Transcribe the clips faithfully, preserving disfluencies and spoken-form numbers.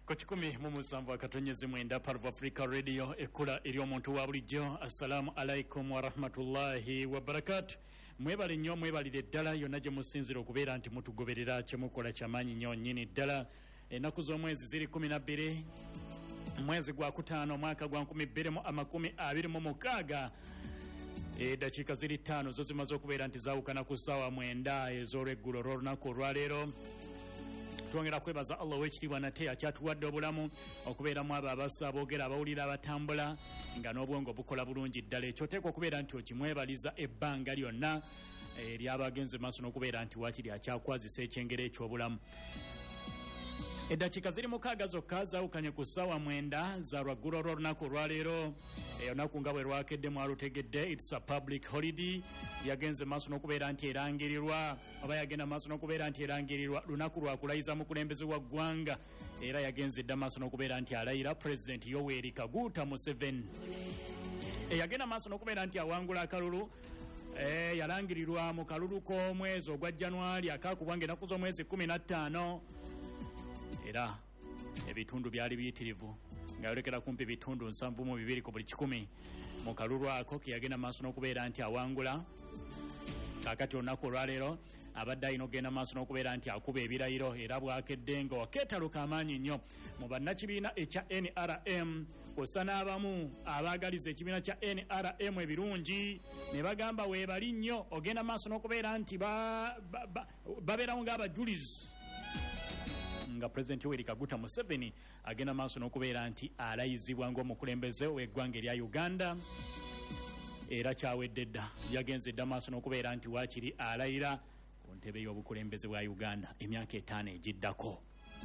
Kochikumi mumusambu akatonyeze mwenda Part of Africa Radio ekula eri omuntu wa bulijjo. Assalamu alaikum wa rahmatullahi wa barakatuh. Mwebale nnyo mwebalire ddala yonna gye musinzira okubeera nti mutugoberera kye mukola kyamaanyi nnyo nnyini ddala. Ennaku z'omwezi ziri kumi na bbiri mwezi gwa kutaano omwaka gwa nkumi bbiri mu amakumi abiri mu mukaaga. E dakiika ziri ttaano zo zimaze okubeera nti zaawukana ku ssaawa mwenda ez'olweggulo olw'olunaku olwaleero. Twongera kwebaza Allah w'ekitiibwa nate akyatuwadde obulamu okubeeramu abo abassa aboogera abawulira abatambula nga n'obwongo bukola bulungi ddala. Ekyo oteekwa okubeera nti okimwebaliza ebbanga lyonna eryabagenze maaso n'okubeera nti waakiri akyakwazisa ekyengero eky'obulamu. Eddakiika ziri mukaaga zokka zaawukanye ku ssaawa mwenda za lwaggulo olw'olunaku olwaleero. Olunaku nga bwe lwakedde mwalutegedde, it's a public holiday. Yagenze maaso n'okubeera nti erangirirwa oba yagenda maaso n'okubeera nti erangirirwa lunaku lwa kulayiza mukulembeze wa ggwanga, era yagenze dda maaso n'okubeera nti alayira President Yoweri Kaguta Museveni. Eyagenda maaso n'okubeera nti awangula akalulu eh yalangirirwa mu kalulu k'omwezi ogwa January akaakubwa ng'ennaku z'omwezi kumi na ttaano. Era ebitundu byali biyitirivu nga yolekera kumpi bitundu nsanvu mu bibiri ku buli kikumi mu kalulu ako ke yagenda maaso n'okubeera nti awangula. Kaakati olunaku olwaleero abadde alina okugenda maaso n'okubeera nti akuba ebirayiro, era bwakedde nga wakeetaluka amaanyi nnyo mu bannakibiina ekya N R M kw'ossa n'abamu abaagaliza ekibiina kya N R M ebirungi ne bagamba weebali nnyo ogenda maaso n'okubeera nti babeerawo ng'abajulizi nga President Yoweri Kaguta Museveni agenda maaso n'okubeera nti alayizibwa ng'omukulembeze w'eggwanga erya Uganda. Era kyawedde dda yagenze dda maaso n'okubeera nti waakiri alayira ku ntebe y'obukulembeze bwa Uganda emyaka etaano egiddako.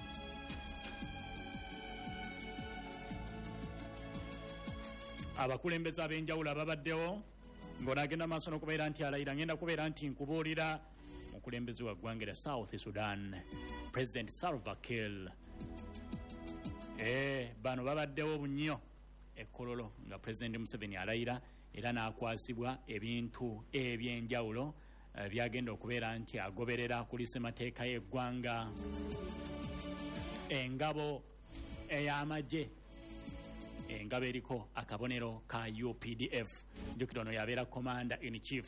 Abakulembeze ab'enjawulo ababaddewo ng'onaagenda maaso n'okubeera nti alayira, ngenda kubeera nti nkubuulira omukulembeze wa ggwanga erya South Sudan, President Salva Kiir. Eh, bano babaddewo bunnyo ekkololo nga President Museveni alayira, era n'akwasibwa ebintu eby'enjawulo uh, byagenda okubeera nti agoberera ku lisemateeka y'eggwanga. Engabo ey'amagye, engabo eriko akabonero ka U P D F, njukira ono yabeera Commander in Chief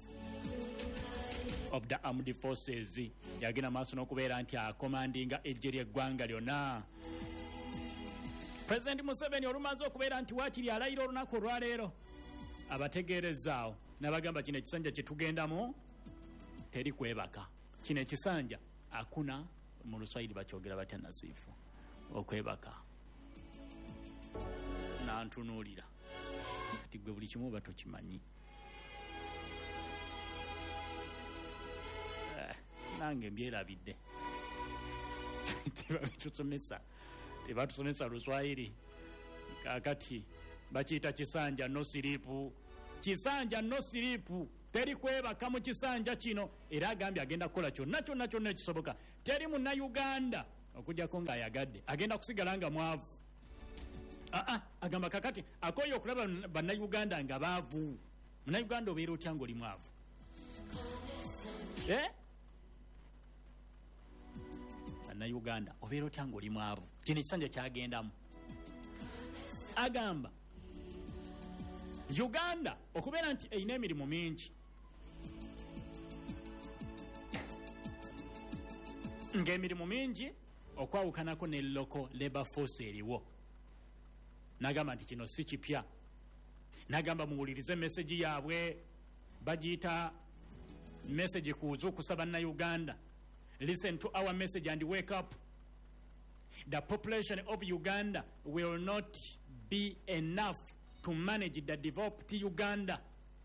of the Armed Forces, yagenda maaso n'okubeera nti akomandinga eggye ly'eggwanga lyonna. President Museveni olumaze okubeera nti waakiri alayira olunaku olwaleero, abategeerezaawo n'abagamba kino ekisanja kye tugendamu teri kwebaka. Kino ekisanja akuna mu Luswayiri bakyogera batya Nasifu, okwebaka. Nantunuulira kati gwe buli kimu oba tokimanyi. Nange mbyerabidde tebatusomesa tebatusomesa Luswayiri. Kakati bakiyita kisanja no siripu, kisanja no siripu, teri kwebaka mu kisanja kino. Era agambye agenda kukola kyonna kyonna kyonna ekisoboka. Teri munna Uganda okujjako ng'ayagadde agenda kusigala nga mwavu. Aa, agamba kakati akoye okulaba bannayuganda nga baavu. Munnayuganda obeera otya ng'oli mwavu? Eh? Bannayuganda obeera otya ng'oli mwavu? Kino ekisanja kyagendamu. Agamba Uganda okubeera nti erina emirimu mingi, ng'emirimu mingi okwawukanako ne local labor force eriwo. N'agamba nti kino si kipya. N'agamba muwulirize message yaabwe, bagiyita message kuuza okusaba Bannayuganda. Listen to our message and wake up. The population of Uganda will not be enough to manage the developed Uganda.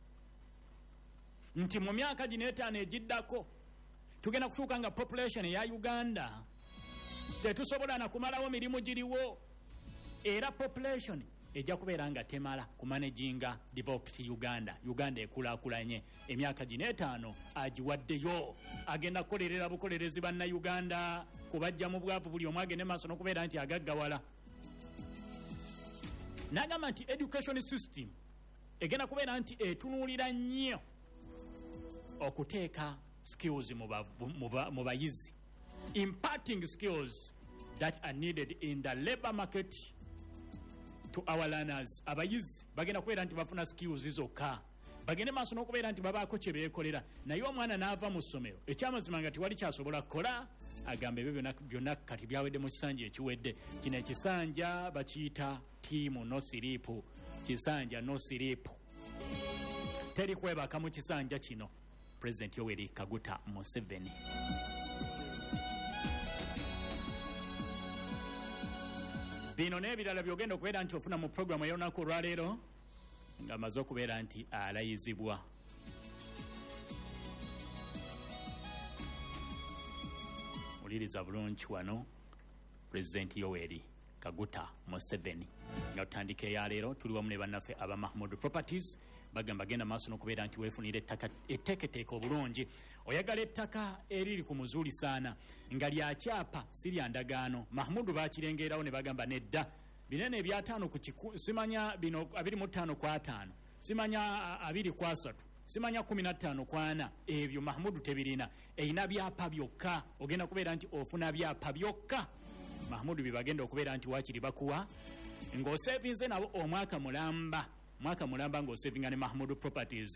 Nti mu myaka gino etaano egiddako tugenda kutuuka nga population ya Uganda tetusobola na kumalawo mirimu giriwo, era population ejja kubeera nga temala kumanaginga developed Uganda. Uganda ekulaakulanye emyaka gino etaano agiwaddeyo, agenda kukolerera bukolerezi banna Uganda kubajja mu bwavu, buli omu agende maaso n'okubeera nti agaggawala. N'agamba nti education system egenda kubeera nti etunuulira nnyo okuteeka skills mu bayizi, imparting skills that are needed in the labor market to our learners. Abayizi bagenda kubeera nti bafuna skills zokka, bagende maaso n'okubeera nti babaako kye beekolera, naye omwana n'ava mu ssomero ekyamazima nga tiwali kyasobola kukola, agamba ebyo byonna byonna kati byawedde mu kisanja ekiwedde. Kino ekisanja bakiyita tiimu no siriipu, kisanja no siriipu, teri kwebaka mu kisanja kino. President Yoweri Kaguta Museveni. Bino n'ebirala byogenda okubeera nti ofuna mu programu ey'olunaku olwaleero nga amaze okubeera nti alayizibwa. Uliriza bulungi wano President Yoweri Kaguta Museveni nga tutandika eya leero. Tuli wamu ne bannaffe aba Mahmood Properties bagamba genda maaso n'okubeera nti weefunira ettaka etteeketeeke obulungi. Oyagala ettaka eriri ku muzuuli saana nga lya kyapa si lya ndagaano. Mahmood baakirengerawo ne bagamba nedda binene ebyataano ku kiku, simanya bino abiri mu ttaano ku ataano, simanya abiri ku asatu, simanya kumi na ttaano ku ana. Ebyo Mahmood tebirina, erina byapa byokka. Ogenda kubeera nti ofuna byapa byokka. Mahmood bye bagenda okubeera nti waakiri bakuwa ng'osevinze nabo omwaka mulamba, mwaka mulamba ng'osevinga ne Mahmood Properties.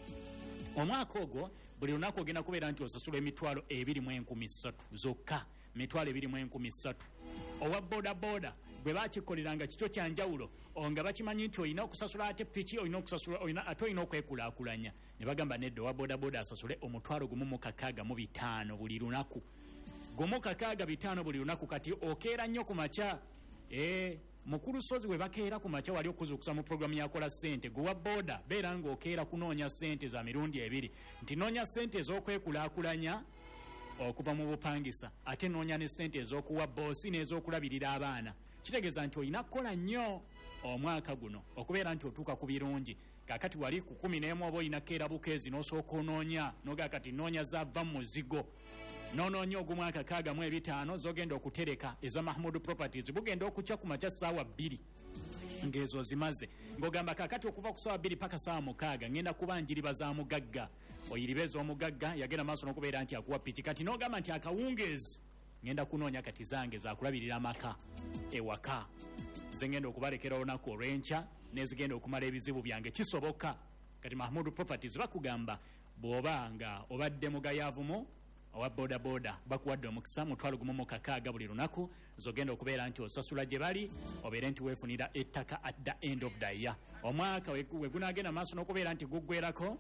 Omwaka ogwo buli lunaku ogenda kubeera nti osasula emitwalo ebiri mu enkumi ssatu zokka, mitwalo ebiri mu enkumi ssatu. Owa boda boda bwe baakikoleranga kikyo kya njawulo, nga bakimanyi nti olina okusasula ate piki, olina okusasula olina ate olina okwekulaakulanya. Ne bagamba nedda owa boda boda asasule omutwalo gumu mu kakaaga mu bitaano buli lunaku, gumu kakaaga bitaano buli lunaku. Kati okeera nnyo ku makya, eh mukulu sozi we bakeera ku makya wali okuzuukusa mu programu yakola ssente. Guwa boda beera ng'okeera kunoonya ssente za mirundi ebiri, nti noonya ssente ez'okwekulaakulanya okuva mu bupangisa, ate noonya ne ssente ez'okuwa boosi n'ez'okulabirira abaana. Kitegeeza nti olina kukola nnyo omwaka guno okubeera nti otuuka ku birungi. Kakati wali ku kumi n'emu oba olina keera bukeezi n'osooka onoonya noga kati noonya zaava mu muzigo, noonoonya ogumwaka kaaga mu ebitaano z'ogenda okutereka eza Mahmood Properties. Bugenda okukya ku makya ssaawa bbiri ng'ezo zimaze, ng'ogamba kakati okuva ku ssaawa bbiri paka ssaawa mukaaga ngenda kubanjiriba za mugagga. Oyiribeza omugagga yagenda maaso n'okubeera nti akuwa piki. Kati n'ogamba nti akawungeezi ngenda kunoonya kati zange zakulabirira amaka ewaka, ze ngenda okubalekera olunaku olw'enkya n'ezigenda okumala ebizibu byange kisoboka. Kati Mahmood Properties bakugamba bw'oba nga obadde mugayaavumu owa boda boda bakuwadde omukisa mutwalo gumu mu kakaaga buli lunaku, zogenda okubeera nti osasula gye bali obeere nti weefunira ettaka at the end of the year. Omwaka we gunaagenda maaso n'okubeera nti guggwerako,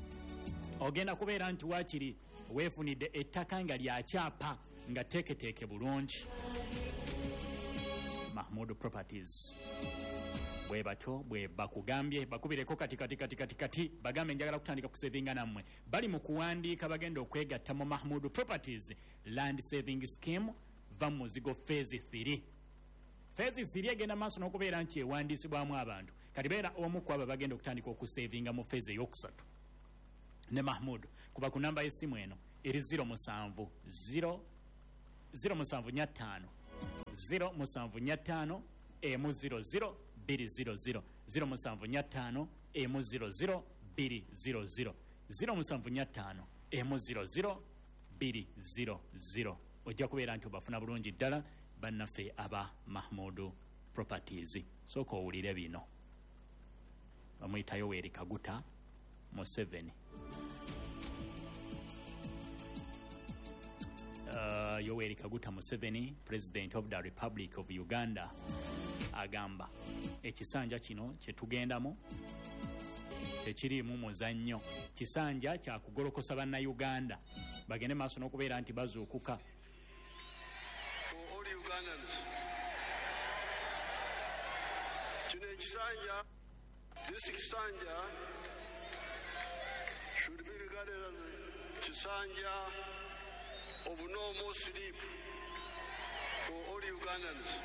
ogenda kubeera nti waakiri weefunidde ettaka nga lya kyapa nga teeketeeke bulungi. Mahmood Properties bwe batyo bwe bakugambye bakubireko kati kati kati kati kati bagambe njagala kutandika kusevinga nammwe. Bali mu kuwandiika bagenda okwegatta mu Mahmood Properties Land Saving Scheme va mu muzigo phase three. Phase three egenda maaso n'okubeera nti ewandiisibwamu abantu. Kati beera omu ku abo bagenda okutandika okusevinga mu phase eyokusatu ne Mahmood. Kuba ku namba y'essimu eno eri zero musanvu zero zero musanvu nnya ttaano zero musanvu nnya ttaano emu zero zero bbiri zero zero zero musanvu nnya ttaano emu zero zero bbiri zero zero zero musanvu nnya ttaano emu zero zero bbiri zero zero. Ojja kubeera nti obafuna bulungi ddala bannaffe aba Mahmood Properties. Sooka owulire bino. Bamuyita Yoweri Kaguta Museveni. Uh, Yoweri Kaguta Museveni, President of the Republic of Uganda, agamba ekisanja kino kye tugendamu tekiriimu muzannyo. Kisanja kya kugolokosa bannayuganda bagende maaso n'okubeera nti bazuukuka. For all Ugandans, kino ekisanja, this kisanja should be regarded as a kisanja of no more sleep for all Ugandans.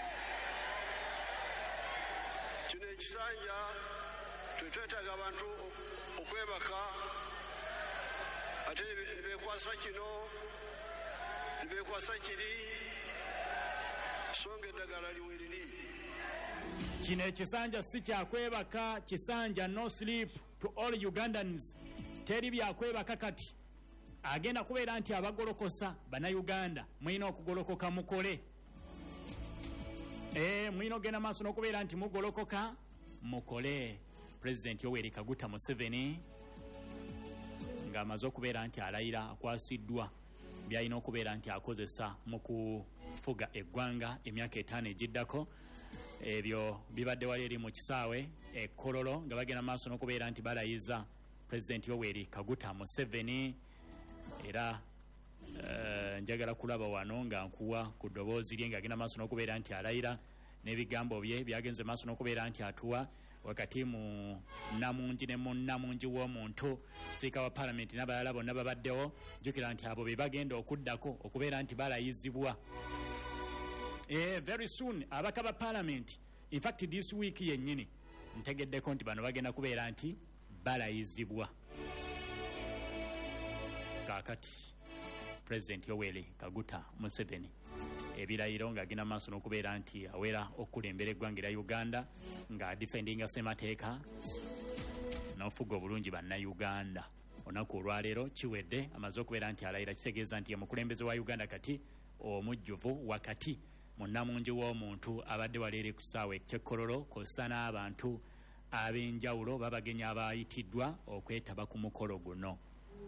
Kino ekisanja twetwetaaga abantu okwebaka ate nebekwasa kino nebekwasa kiri songa eddagala liweriri. Kino ekisanja si kyakwebaka, kisanja no sleep to all Ugandans. Teri byakwebaka kati. Agenda kubeera nti abagolokosa bannayuganda mulina okugolokoka mukole. Eh, mwino gena maaso n'okubeera nti mugolokoka mukole. President Yoweri Kaguta Museveni ng'amaze okubeera nti alayira akwasiddwa byalina okubeera nti akozesa mu kufuga eggwanga emyaka etaano egiddako. Ebyo bibadde wali eri mu kisaawe e Kololo nga bagenda maaso n'okubeera nti balayiza President Yoweri Kaguta Museveni. Era uh, njagala kulaba wano nga nkuwa ku ddoboozi lye ng'agenda maaso n'okubeera nti alayira n'ebigambo bye byagenze maaso n'okubeera nti atuwa wakati mu namungi ne mu namungi w'omuntu. Sipiika wa Parliament n'abalala bonna babaddewo. Jjukira nti abo be bagenda okuddako okubeera nti balayizibwa. Eh, very soon abaka ba Parliament, in fact this week yennyini ntegeddeko nti bano bagenda kubeera nti balayizibwa. Kaakati President Yoweri Kaguta Museveni ebirayiro ng'agenda maaso n'okubeera nti awera okulembera eggwanga lya Uganda nga defendinga ssemateeka n'ofuga obulungi bannayuganda. Olunaku olwaleero kiwedde amaze okubeera nti alayira, kitegeeza nti ye mukulembeze wa Uganda kati omujjuvu wakati mu namungi w'omuntu abadde waleere ku kisaawe ky'Ekkololo kw'ossa n'abantu ab'enjawulo babagenyi abayitiddwa okwetaba ku mukolo guno.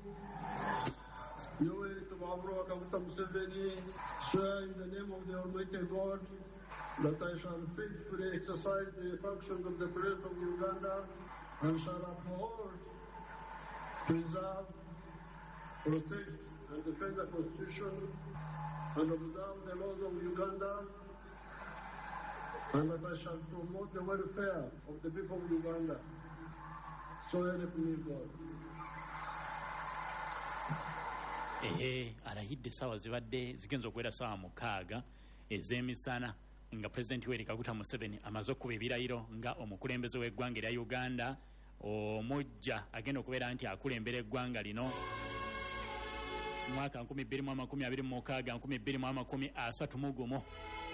Yoweri Kaguta Museveni swear in the name of the Almighty God that I shall faithfully exercise the functions of the President of Uganda and shall uphold, preserve, protect and defend the Constitution and observe the laws of Uganda, and that I shall promote the welfare of the people of Uganda. So help me God. Eh, alayidde essaawa zibadde zigenza okubeera ssaawa mukaaga ez'emisana nga President Yoweri Kaguta Museveni amaze okuba ebirayiro nga omukulembeze w'eggwanga erya Uganda omujja agenda okubeera nti akulembera eggwanga lino mwaka nkumi bbiri mu amakumi abiri mu mukaaga nkumi bbiri mu amakumi asatu mu gumu.